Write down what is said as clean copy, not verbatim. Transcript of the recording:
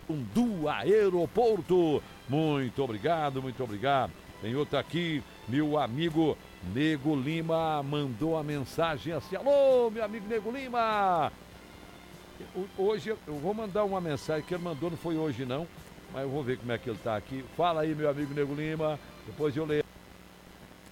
do aeroporto. Muito obrigado, muito obrigado. Tem outra aqui, meu amigo Nego Lima mandou a mensagem assim: alô, meu amigo Nego Lima. Hoje eu vou mandar uma mensagem que ele mandou, não foi hoje não, mas eu vou ver como é que ele tá aqui. Fala aí, meu amigo Nego Lima, depois eu leio.